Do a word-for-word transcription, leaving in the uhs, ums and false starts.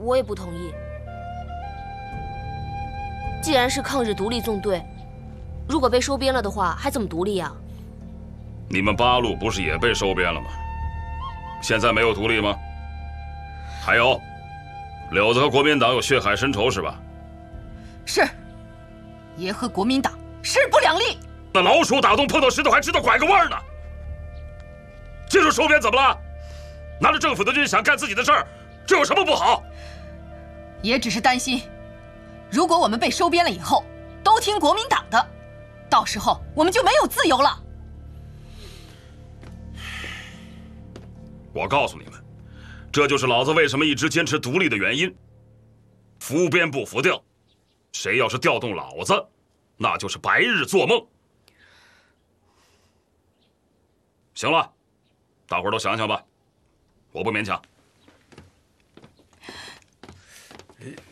我也不同意。既然是抗日独立纵队，如果被收编了的话，还怎么独立呀？ 你们八路不是也被收编了吗？现在没有独立吗？还有，柳子和国民党有血海深仇是吧？ 是，爷和国民党势不两立。 那老鼠打洞碰到石头还知道拐个弯呢。这种收编怎么了？拿着政府的军饷干自己的事儿，这有什么不好？ 爷只是担心，如果我们被收编了以后，都听国民党的，到时候我们就没有自由了。 我告诉你们，这就是老子为什么一直坚持独立的原因。服编不服调，谁要是调动老子，那就是白日做梦。行了，大伙儿都想想吧，我不勉强。